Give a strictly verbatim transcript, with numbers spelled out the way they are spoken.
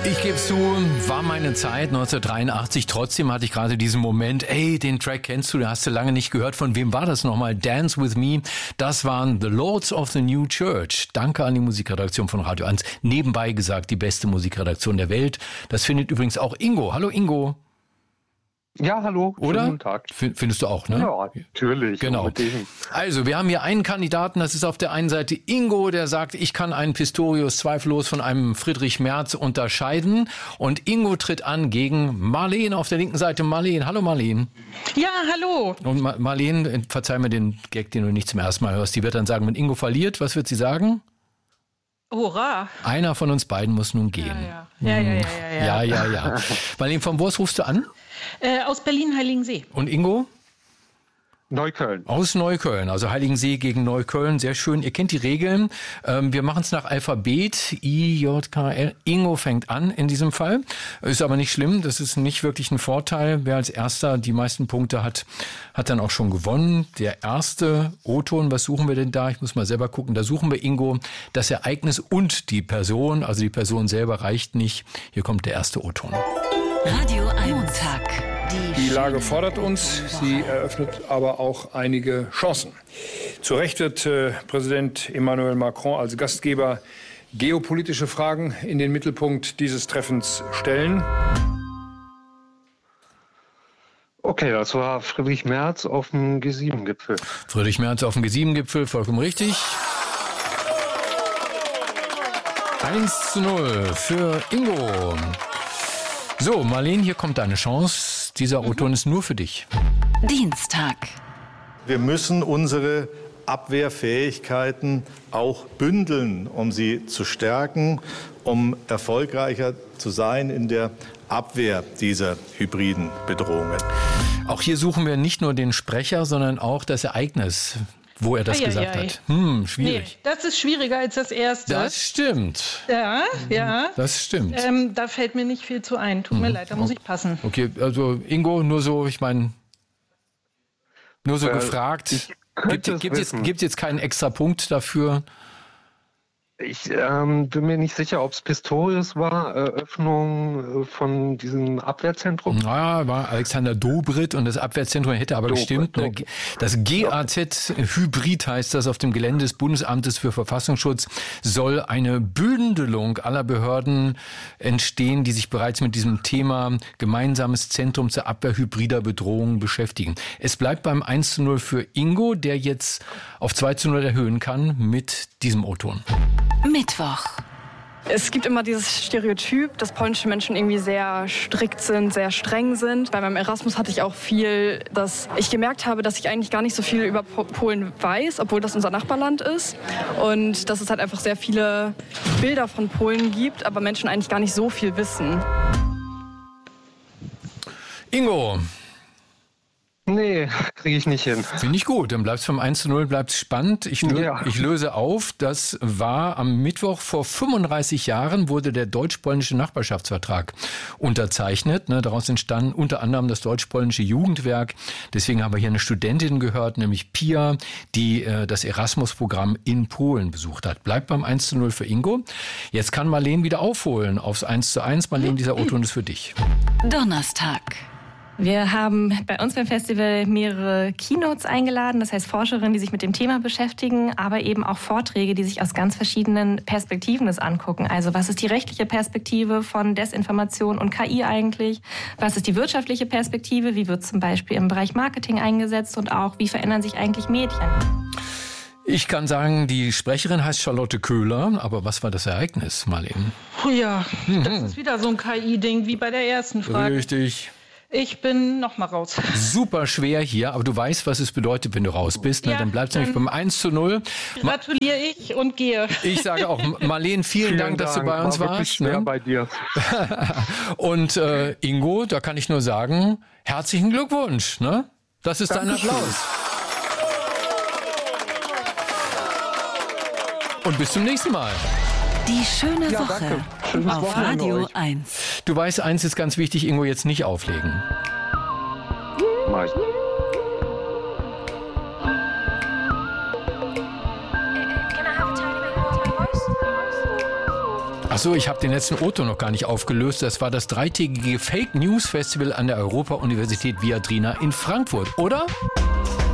Ich gebe zu, war meine Zeit neunzehnhundertdreiundachtzig. Trotzdem hatte ich gerade diesen Moment, ey, den Track kennst du, den hast du lange nicht gehört. Von wem war das nochmal? Dance With Me. Das waren The Lords of the New Church. Danke an die Musikredaktion von Radio eins. Nebenbei gesagt, die beste Musikredaktion der Welt. Das findet übrigens auch Ingo. Hallo Ingo. Ja, hallo. Oder? Guten Tag. Findest du auch, ne? Ja, natürlich. Genau. Unbedingt. Also, wir haben hier einen Kandidaten, das ist auf der einen Seite Ingo, der sagt, ich kann einen Pistorius zweifellos von einem Friedrich Merz unterscheiden. Und Ingo tritt an gegen Marleen auf der linken Seite. Marleen, hallo Marleen. Ja, hallo. Und Ma- Marleen, verzeih mir den Gag, den du nicht zum ersten Mal hörst, die wird dann sagen, wenn Ingo verliert, was wird sie sagen? Hurra. Einer von uns beiden muss nun gehen. Ja, ja, ja, ja, ja. Ja, ja, ja. Marleen, von wo aus rufst du an? Äh, aus Berlin-Heiligensee. Und Ingo? Neukölln. Aus Neukölln, also Heiligensee gegen Neukölln, sehr schön. Ihr kennt die Regeln. Ähm, wir machen es nach Alphabet. I, J, K, L. Ingo fängt an in diesem Fall. Ist aber nicht schlimm, das ist nicht wirklich ein Vorteil. Wer als Erster die meisten Punkte hat, hat dann auch schon gewonnen. Der erste O-Ton, was suchen wir denn da? Ich muss mal selber gucken. Da suchen wir, Ingo, das Ereignis und die Person. Also die Person selber reicht nicht. Hier kommt der erste O-Ton. Radio eins. Die Lage fordert uns, sie eröffnet aber auch einige Chancen. Zu Recht wird äh, Präsident Emmanuel Macron als Gastgeber geopolitische Fragen in den Mittelpunkt dieses Treffens stellen. Okay, das war Friedrich Merz auf dem G sieben Gipfel. Friedrich Merz auf dem G sieben Gipfel, vollkommen richtig. eins zu null für Ingo. So, Marleen, hier kommt deine Chance. Dieser O-Ton ist nur für dich. Dienstag. Wir müssen unsere Abwehrfähigkeiten auch bündeln, um sie zu stärken, um erfolgreicher zu sein in der Abwehr dieser hybriden Bedrohungen. Auch hier suchen wir nicht nur den Sprecher, sondern auch das Ereignis, wo er das Ei, ei, gesagt ei. hat. Hm, schwierig. Nee, das ist schwieriger als das erste. Das stimmt. ja, ja. Das stimmt. Ähm, da fällt mir nicht viel zu ein. Tut mir leid, da muss ich passen. Okay, also Ingo, nur so, ich meine, nur so Äh, gefragt. ich könnte Gibt es es jetzt, wissen. gibt's jetzt keinen extra Punkt dafür? Ich ähm, bin mir nicht sicher, ob es Pistorius war, Eröffnung äh, von diesem Abwehrzentrum. Ja, war Alexander Dobrindt und das Abwehrzentrum hätte aber Dobrindt, gestimmt. Ne? Dobrindt. Das G A Z-Hybrid heißt das auf dem Gelände des Bundesamtes für Verfassungsschutz, soll eine Bündelung aller Behörden entstehen, die sich bereits mit diesem Thema gemeinsames Zentrum zur Abwehr hybrider Bedrohungen beschäftigen. Es bleibt beim eins zu null für Ingo, der jetzt auf zwei zu null erhöhen kann mit diesem O-Ton. Mittwoch. Es gibt immer dieses Stereotyp, dass polnische Menschen irgendwie sehr strikt sind, sehr streng sind. Bei meinem Erasmus hatte ich auch viel, dass ich gemerkt habe, dass ich eigentlich gar nicht so viel über Po- Polen weiß, obwohl das unser Nachbarland ist. Und dass es halt einfach sehr viele Bilder von Polen gibt, aber Menschen eigentlich gar nicht so viel wissen. Ingo, Nee, kriege ich nicht hin. finde ich gut. Dann bleibt's vom eins zu null, bleibt's spannend. Ich, lö Ja. ich löse auf, das war am Mittwoch vor fünfunddreißig Jahren, wurde der deutsch-polnische Nachbarschaftsvertrag unterzeichnet. Ne, daraus entstand unter anderem das deutsch-polnische Jugendwerk. Deswegen haben wir hier eine Studentin gehört, nämlich Pia, die äh, das Erasmus-Programm in Polen besucht hat. Bleibt beim eins zu null für Ingo. Jetzt kann Marleen wieder aufholen aufs eins zu eins. Marleen, dieser O-Ton ist für dich. Donnerstag. Wir haben bei uns beim Festival mehrere Keynotes eingeladen, das heißt Forscherinnen, die sich mit dem Thema beschäftigen, aber eben auch Vorträge, die sich aus ganz verschiedenen Perspektiven das angucken. Also was ist die rechtliche Perspektive von Desinformation und K I eigentlich? Was ist die wirtschaftliche Perspektive? Wie wird zum Beispiel im Bereich Marketing eingesetzt? Und auch, wie verändern sich eigentlich Medien? Ich kann sagen, die Sprecherin heißt Charlotte Köhler, aber was war das Ereignis, Marleen? Oh ja, das ist wieder so ein K I-Ding wie bei der ersten Frage. Richtig. Ich bin noch mal raus. Super schwer hier, aber du weißt, was es bedeutet, wenn du raus bist. Ne? Ja, Dann bleibst du nämlich dann- beim eins zu null. Ma Gratuliere ich und gehe. ich sage auch, Marleen, vielen, Vielen Dank, dass du bei uns war wirklich warst. schwer Ne? bei dir. Und äh, Ingo, da kann ich nur sagen, herzlichen Glückwunsch. Ne? Das ist dein Applaus. Und bis zum nächsten Mal. Die schöne Ja, Woche danke. Schönes auf Wochenende Radio euch. eins. Du weißt, eins ist ganz wichtig, Ingo, jetzt nicht auflegen. Mach ich. Achso, ich habe den letzten Otto noch gar nicht aufgelöst. Das war das dreitägige Fake News Festival an der Europa-Universität Viadrina in Frankfurt, oder?